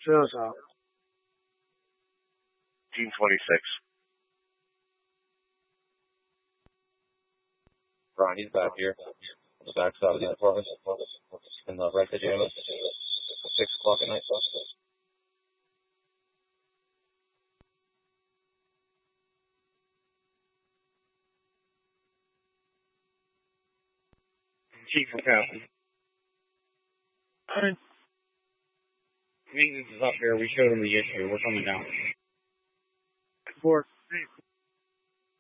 Shut up. 1826. Ron, he's back here. On the back side of the apartment. In the right pajama. 6 o'clock at night. Chief from Captain. Alright. Maintenance is up here. We showed them the issue. We're coming down. 4.